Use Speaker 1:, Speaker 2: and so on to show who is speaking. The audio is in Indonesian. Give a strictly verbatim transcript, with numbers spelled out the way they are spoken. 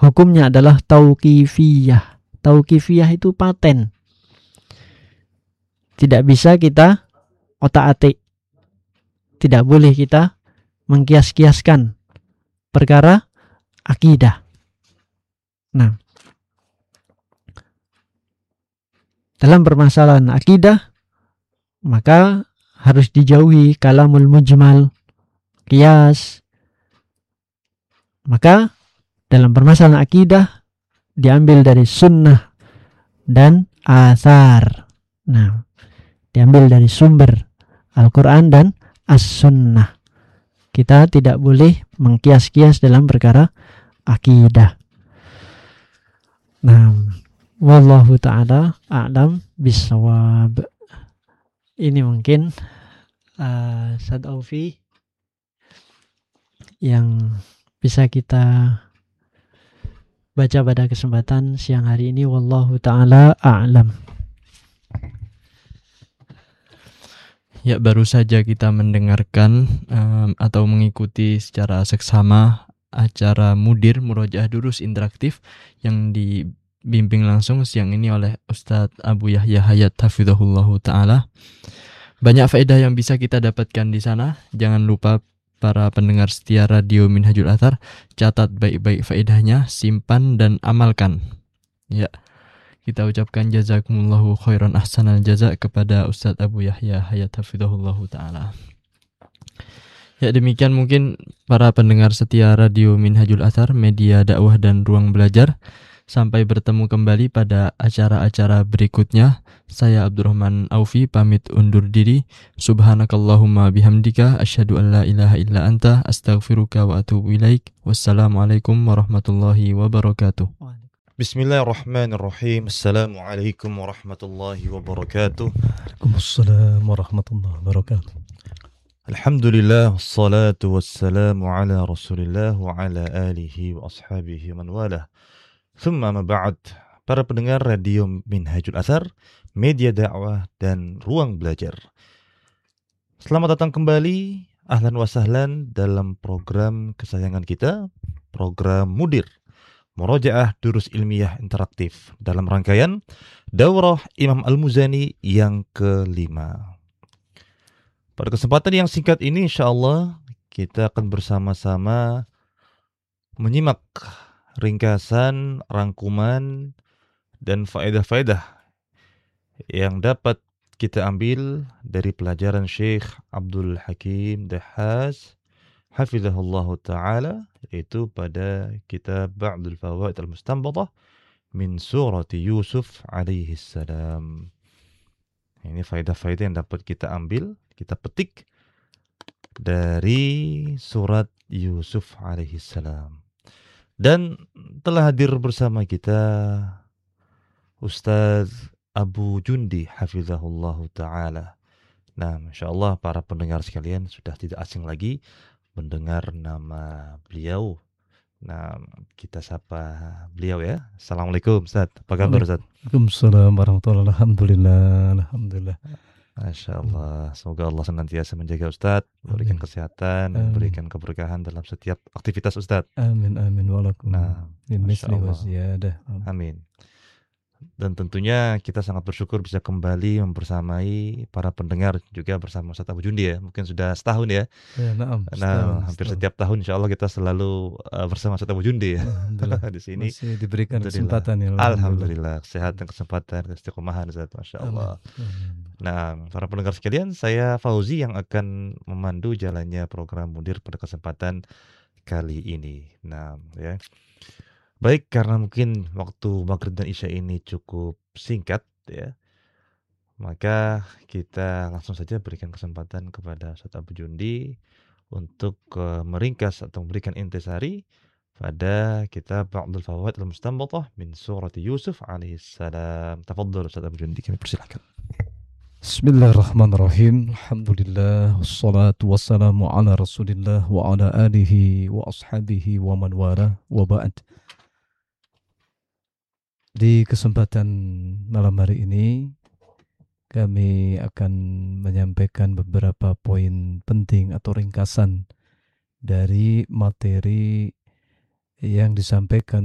Speaker 1: hukumnya adalah tauqifiyah. Tauqifiyah itu paten. Tidak bisa kita otak-atik. Tidak boleh kita mengkias-kiaskan perkara akidah. Nah, dalam permasalahan akidah maka harus dijauhi kalamul mujmal, qiyas. Maka dalam permasalahan akidah diambil dari sunnah dan athar. Nah, diambil dari sumber Al-Quran dan As-Sunnah. Kita tidak boleh mengkias-kias dalam perkara akidah. Nah, wallahu ta'ala a'lam bissawab. Ini mungkin uh, Ustadz Aufi yang bisa kita baca pada kesempatan siang hari ini. Wallahu ta'ala a'lam.
Speaker 2: Ya, baru saja kita mendengarkan um, atau mengikuti secara seksama acara Mudir Murojaah Durus Interaktif yang dibimbing langsung siang ini oleh Ustadz Abu Yahya Hayat Hafizahullahu Ta'ala. Banyak faedah yang bisa kita dapatkan di sana. Jangan lupa para pendengar setia Radio Minhajul Athar, catat baik-baik faedahnya, simpan dan amalkan. Ya. Kita ucapkan jazakumullahu khairan ahsanal jaza kepada Ustadz Abu Yahya Hayat Hafizahullahu Ta'ala. Ya, demikian mungkin para pendengar setia Radio Minhajul Athar, media dakwah dan ruang belajar. Sampai bertemu kembali pada acara-acara berikutnya. Saya Abdurrahman Aufi pamit undur diri. Subhanakallahumma bihamdika asyhadu an la ilaha illa anta astaghfiruka wa atubu ilaik. Wassalamualaikum warahmatullahi wabarakatuh.
Speaker 3: Bismillahirrahmanirrahim. Assalamualaikum warahmatullahi wabarakatuh.
Speaker 4: Waalaikumsalam warahmatullahi wabarakatuh.
Speaker 3: Alhamdulillah, wassalatu wassalamu ala rasulillah wa ala alihi wa ashabihi man walah. Thumma ma ba'd. Para pendengar Radio Minhajul Athar, media dakwah dan ruang belajar, selamat datang kembali, ahlan wa sahlan dalam program kesayangan kita, program Mudir Murojaah Durus Ilmiah Interaktif dalam rangkaian Daurah Imam Al-Muzani yang kelima. Pada kesempatan yang singkat ini insyaallah kita akan bersama-sama menyimak ringkasan, rangkuman dan faedah-faedah yang dapat kita ambil dari pelajaran Syekh Abdul Hakim Dahhaz Hafizahullahu Ta'ala, yaitu pada kitab Ba'dul Fawaid Al-Mustanbathah min surati Yusuf alaihi salam. Ini faedah-faedah yang dapat kita ambil, kita petik dari surat Yusuf alaihi salam. Dan telah hadir bersama kita Ustaz Abu Jundi Hafizahullahu Ta'ala. Nah, insyaAllah para pendengar sekalian sudah tidak asing lagi mendengar nama beliau. Nah, kita sapa beliau ya. Assalamualaikum Ustaz. Apa kabar Ustaz?
Speaker 4: Waalaikumsalam warahmatullahi wabarakatuh. Alhamdulillah, alhamdulillah.
Speaker 3: Masya Allah, semoga Allah senantiasa menjaga Ustadz, berikan kesehatan, dan berikan keberkahan dalam setiap aktivitas Ustadz.
Speaker 4: Amin, amin, walakum.
Speaker 3: Nah,
Speaker 4: Masya Allah.
Speaker 3: Amin. Dan tentunya kita sangat bersyukur bisa kembali membersamai para pendengar juga bersama Ustadz Abu Jundi ya. Mungkin sudah setahun ya.
Speaker 4: Ya, naam,
Speaker 3: nah,
Speaker 4: setahun,
Speaker 3: hampir
Speaker 4: setahun.
Speaker 3: setiap tahun insya Allah kita selalu uh, bersama Ustadz Abu Jundi ya. Di sini
Speaker 4: masih diberikan kesempatan ya.
Speaker 3: Alhamdulillah, Alhamdulillah. Kesehatan, kesempatan, keistiqomahan Ustadz, Masya Allah. Amin. Nah, para pendengar sekalian, saya Fauzi yang akan memandu jalannya program Mudir pada kesempatan kali ini. Nah, ya. Baik, karena mungkin waktu Maghrib dan Isya ini cukup singkat ya, maka kita langsung saja berikan kesempatan kepada Ustadz Abu Jundi untuk uh, meringkas atau memberikan intisari pada kitab Ba'dul Fawaid Al-Mustanbathah min surati Yusuf alaihi salam. Tafadhal Ustadz Abu Jundi, kami persilakan.
Speaker 4: Bismillahirrahmanirrahim. Alhamdulillah, wassalatu wassalamu ala Rasulillah wa ala alihi wa ashabihi wa man wala wa ba'd. Di kesempatan malam hari ini kami akan menyampaikan beberapa poin penting atau ringkasan dari materi yang disampaikan